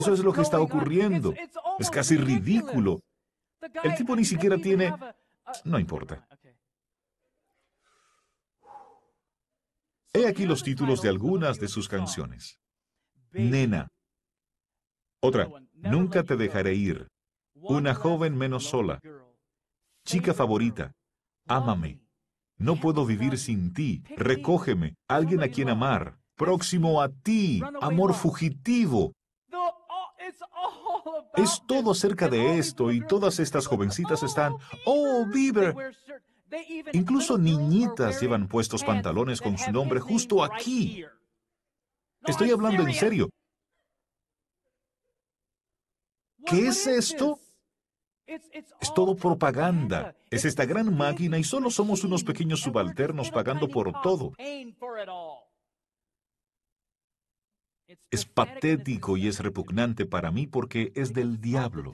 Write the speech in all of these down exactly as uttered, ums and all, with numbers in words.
Eso es lo que está ocurriendo. Es casi ridículo. El tipo ni siquiera tiene... No importa. He aquí los títulos de algunas de sus canciones. Nena. Otra, Nunca te dejaré ir. Una joven menos sola. Chica favorita. Ámame. No puedo vivir sin ti. Recógeme. Alguien a quien amar. Próximo a ti. Amor fugitivo. Es todo acerca de esto y todas estas jovencitas están... ¡Oh, Bieber! Incluso niñitas llevan puestos pantalones con su nombre justo aquí. Estoy hablando en serio. ¿Qué es esto? Es todo propaganda. Es esta gran máquina y solo somos unos pequeños subalternos pagando por todo. Es patético y es repugnante para mí porque es del diablo.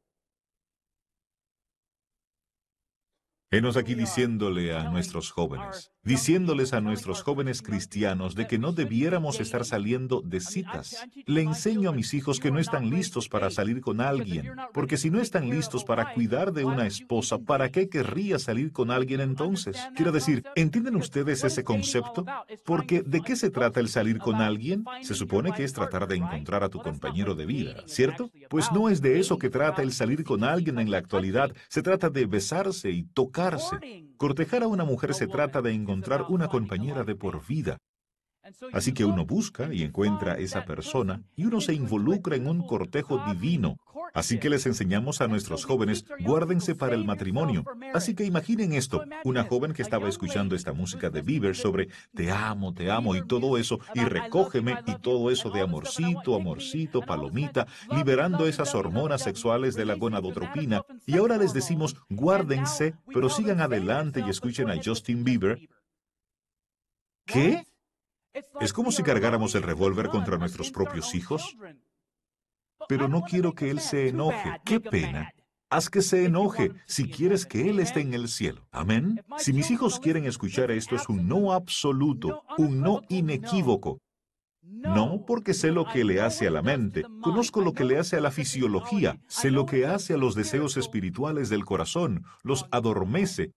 Henos aquí diciéndole a nuestros jóvenes, diciéndoles a nuestros jóvenes cristianos de que no debiéramos estar saliendo de citas. Le enseño a mis hijos que no están listos para salir con alguien, porque si no están listos para cuidar de una esposa, ¿para qué querría salir con alguien entonces? Quiero decir, ¿entienden ustedes ese concepto? Porque ¿de qué se trata el salir con alguien? Se supone que es tratar de encontrar a tu compañero de vida, ¿cierto? Pues no es de eso que trata el salir con alguien en la actualidad. Se trata de besarse y tocar. Cortejar a una mujer se trata de encontrar una compañera de por vida. Así que uno busca y encuentra a esa persona y uno se involucra en un cortejo divino. Así que les enseñamos a nuestros jóvenes, guárdense para el matrimonio. Así que imaginen esto, una joven que estaba escuchando esta música de Bieber sobre te amo, te amo y todo eso, y recógeme y todo eso de amorcito, amorcito, palomita, liberando esas hormonas sexuales de la gonadotropina. Y ahora les decimos, guárdense, pero sigan adelante y escuchen a Justin Bieber. ¿Qué? Es como si cargáramos el revólver contra nuestros propios hijos. Pero no quiero que él se enoje. ¡Qué pena! Haz que se enoje si quieres que él esté en el cielo. ¿Amén? Si mis hijos quieren escuchar esto, es un no absoluto, un no inequívoco. No, porque sé lo que le hace a la mente, conozco lo que le hace a la fisiología, sé lo que hace a los deseos espirituales del corazón, los adormece.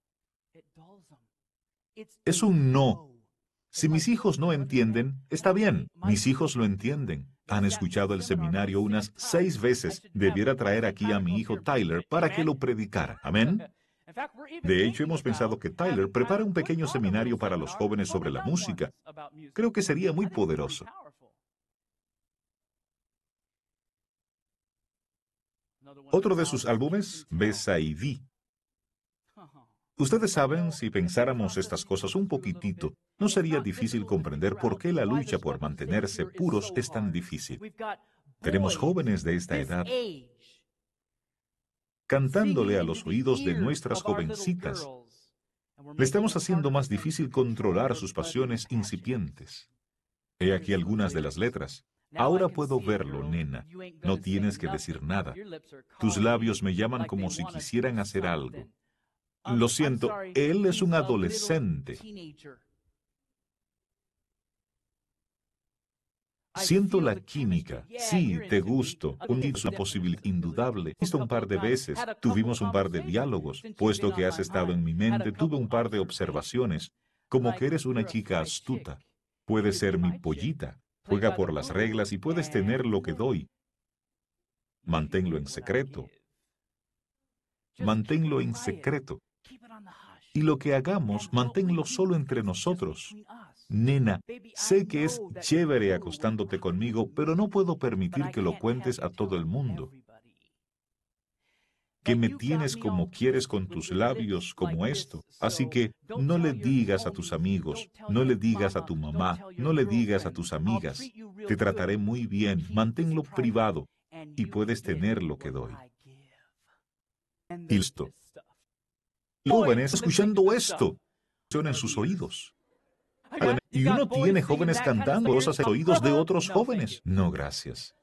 Es un no. Si mis hijos no entienden, está bien, mis hijos lo entienden. Han escuchado el seminario unas seis veces. Debiera traer aquí a mi hijo Tyler para que lo predicara. ¿Amén? De hecho, hemos pensado que Tyler prepare un pequeño seminario para los jóvenes sobre la música. Creo que sería muy poderoso. Otro de sus álbumes, Besa y Di. Ustedes saben, si pensáramos estas cosas un poquitito, no sería difícil comprender por qué la lucha por mantenerse puros es tan difícil. Tenemos jóvenes de esta edad cantándole a los oídos de nuestras jovencitas. Le estamos haciendo más difícil controlar sus pasiones incipientes. He aquí algunas de las letras. Ahora puedo verlo, nena. No tienes que decir nada. Tus labios me llaman como si quisieran hacer algo. Lo siento, él es un adolescente. Siento la química. Sí, te gusto. Es una posibilidad indudable. He visto un par de veces. Tuvimos un par de diálogos. Puesto que has estado en mi mente, tuve un par de observaciones. Como que eres una chica astuta. Puedes ser mi pollita. Juega por las reglas y puedes tener lo que doy. Manténlo en secreto. Manténlo en secreto. Y lo que hagamos, manténlo solo entre nosotros. Nena, sé que es chévere acostándote conmigo, pero no puedo permitir que lo cuentes a todo el mundo. Que me tienes como quieres con tus labios, como esto. Así que no le digas a tus amigos, no le digas a tu mamá, no le digas a tus amigas. Te trataré muy bien, manténlo privado, y puedes tener lo que doy. Y listo. Jóvenes escuchando esto, en sus oídos. Y uno tiene jóvenes cantando cosas en los oídos de otros jóvenes. No, gracias.